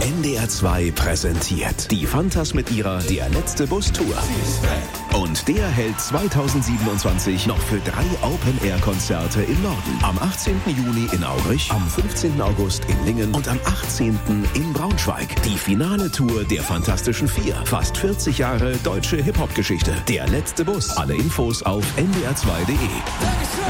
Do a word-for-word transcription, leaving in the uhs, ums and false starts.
N D R zwei präsentiert die Phantas mit ihrer Der letzte Bus Tour. Und der hält zweitausendsiebenundzwanzig noch für drei Open-Air-Konzerte im Norden. Am achtzehnten Juni in Aurich, am fünfzehnten August in Lingen und am achtzehnten in Braunschweig. Die finale Tour der Fantastischen Vier. Fast vierzig Jahre deutsche Hip-Hop-Geschichte. Der letzte Bus. Alle Infos auf n d r zwei punkt d e.